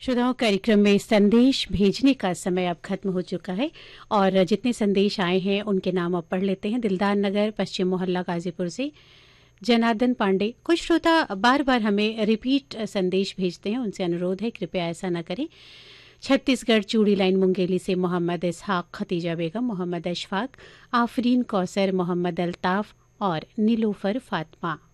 श्रोताओं, कार्यक्रम में संदेश भेजने का समय अब खत्म हो चुका है और जितने संदेश आए हैं उनके नाम अब पढ़ लेते हैं। दिलदार नगर, पश्चिम मोहल्ला, गाजीपुर से जनार्दन पांडे। कुछ श्रोता बार बार हमें रिपीट संदेश भेजते हैं, उनसे अनुरोध है कृपया ऐसा न करें। छत्तीसगढ़ चूड़ी लाइन मुंगेली से मोहम्मद इसहाक, खतीजा बेगम, मोहम्मद अशफाक, आफरीन कौसर, मोहम्मद अल्ताफ और नीलोफर फातिमा।